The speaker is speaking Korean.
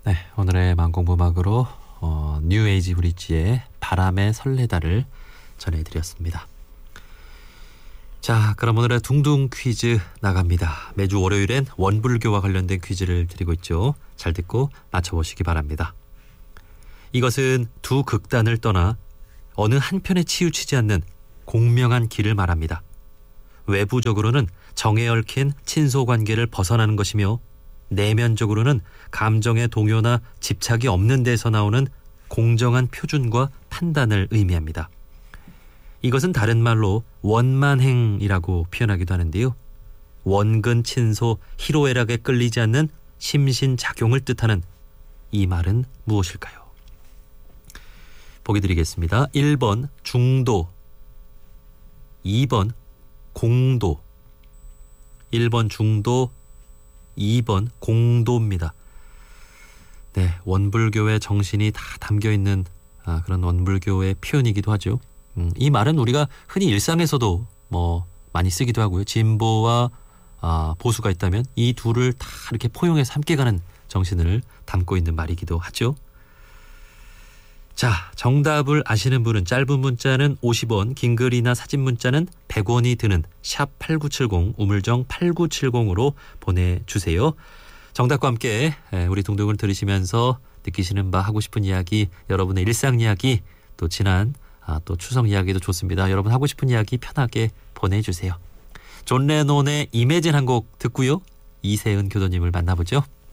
네, 오늘의 만공부막으로 뉴에이지 브릿지의 바람의 설레다를 전해드렸습니다. 자, 그럼 오늘의 둥둥 퀴즈 나갑니다. 매주 월요일엔 원불교와 관련된 퀴즈를 드리고 있죠. 잘 듣고 맞춰보시기 바랍니다. 이것은 두 극단을 떠나 어느 한편에 치우치지 않는 공명한 길을 말합니다. 외부적으로는 정에 얽힌 친소관계를 벗어나는 것이며 내면적으로는 감정의 동요나 집착이 없는 데서 나오는 공정한 표준과 판단을 의미합니다. 이것은 다른 말로 원만행이라고 표현하기도 하는데요. 원근 친소 희로애락에 끌리지 않는 심신작용을 뜻하는 이 말은 무엇일까요? 보기 드리겠습니다. 1번 중도, 2번 공도. 1번 중도, 2번 공도입니다. 네, 원불교의 정신이 다 담겨있는 그런 원불교의 표현이기도 하죠. 이 말은 우리가 흔히 일상에서도 많이 쓰기도 하고요. 진보와 보수가 있다면 이 둘을 다 이렇게 포용해서 함께 가는 정신을 담고 있는 말이기도 하죠. 자, 정답을 아시는 분은 짧은 문자는 50원, 긴 글이나 사진 문자는 100원이 드는 샵 8970, 우물정 8970으로 보내주세요. 정답과 함께 우리 동동을 들으시면서 느끼시는 바, 하고 싶은 이야기, 여러분의 일상 이야기, 또 지난 또 추석 이야기도 좋습니다. 여러분 하고 싶은 이야기 편하게 보내주세요. 존 레논의 이매진 한 곡 듣고요. 이세은 교도님을 만나보죠.